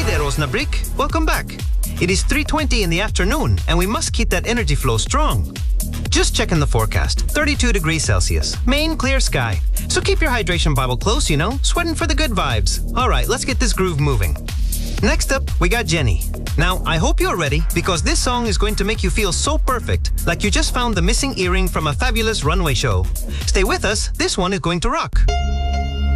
there, Osnabrück. Welcome back. It is 3:20 in the afternoon, and we must keep that energy flow strong. Just checking the forecast. 32 degrees Celsius. Main clear sky. So keep your hydration bottle close, sweating for the good vibes. All right, let's get this groove moving. Next up, we got Jenny. Now, I hope you're ready, because this song is going to make you feel so perfect, like you just found the missing earring from a fabulous runway show. Stay with us, this one is going to rock.